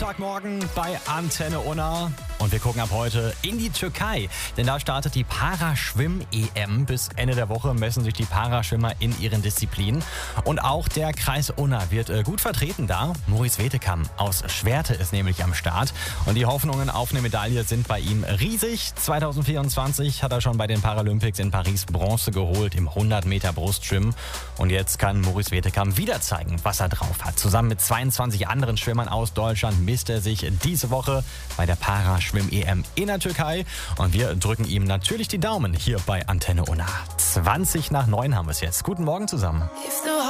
Montagmorgen bei Antenne Unna. Und wir gucken ab heute in die Türkei, denn da startet die Paraschwimm-EM. Bis Ende der Woche messen sich die Paraschwimmer in ihren Disziplinen. Und auch der Kreis Unna wird gut vertreten da. Maurice Wetekam aus Schwerte ist nämlich am Start. Und die Hoffnungen auf eine Medaille sind bei ihm riesig. 2024 hat er schon bei den Paralympics in Paris Bronze geholt im 100 Meter Brustschwimmen. Und jetzt kann Maurice Wetekam wieder zeigen, was er drauf hat. Zusammen mit 22 anderen Schwimmern aus Deutschland misst er sich diese Woche bei der Paraschwimm-EM in der Türkei. Und wir drücken ihm natürlich die Daumen hier bei Antenne Unna. 20 nach 9 haben wir es jetzt. Guten Morgen zusammen.